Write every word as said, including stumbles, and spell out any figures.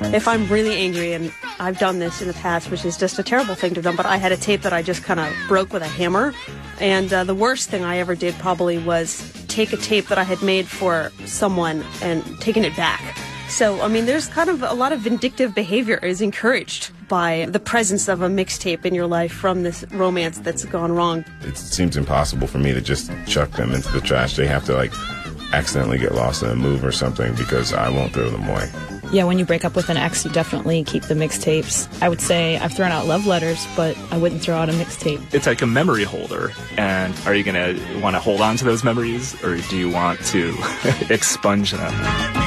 If I'm really angry, and I've done this in the past, which is just a terrible thing to have done, but I had a tape that I just kind of broke with a hammer. And uh, the worst thing I ever did probably was take a tape that I had made for someone and taking it back. So, I mean, there's kind of a lot of vindictive behavior is encouraged by the presence of a mixtape in your life from this romance that's gone wrong. It seems impossible for me to just chuck them into the trash. They have to, like, accidentally get lost in a move or something because I won't throw them away. Yeah, when you break up with an ex, you definitely keep the mixtapes. I would say I've thrown out love letters, but I wouldn't throw out a mixtape. It's like a memory holder. And are you going to want to hold on to those memories, or do you want to expunge them?